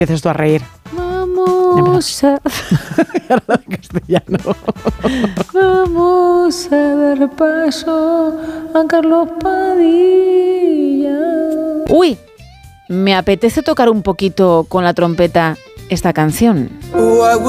Empiezas tú a reír. Vamos a... Ahora en castellano. Vamos a dar paso a Carlos Padilla. Uy, me apetece tocar un poquito con la trompeta esta canción.